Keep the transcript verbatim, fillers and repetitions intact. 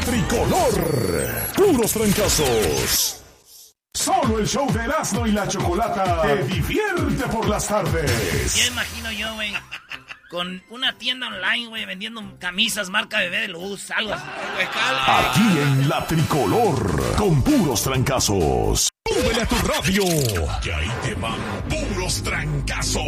Tricolor. Puros trancazos. Solo el show de Erasmo y la Chocolata te divierte por las tardes. Ya imagino yo, güey, con una tienda online, güey, vendiendo camisas marca Bebé de Luz, algo así. Aquí en La Tricolor, con puros trancazos. Súbele a tu radio, que ahí te van puros trancazos.